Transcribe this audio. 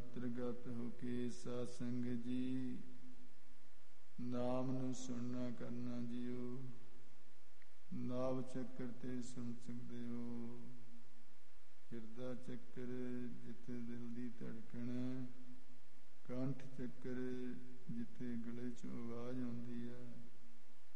ਅੰਤਰਗਤ ਹੋ ਕੇ ਸਾਧ ਸੰਗਤ ਜੀ ਨਾਮ ਨੂੰ ਸੁਣਨਾ ਕਰਨਾ ਜੀਓ। ਨਾਭ ਚੱਕਰ ਤੇ ਸੁਣ ਸਕਦੇ ਹੋ। ਹਿਰਦਾ ਚੱਕਰ ਜਿੱਥੇ ਦਿਲ ਦੀ ਧੜਕਣ, ਕੰਠ ਚੱਕਰ ਜਿੱਥੇ ਗਲੇ 'ਚੋਂ ਆਵਾਜ਼ ਆਉਂਦੀ ਹੈ,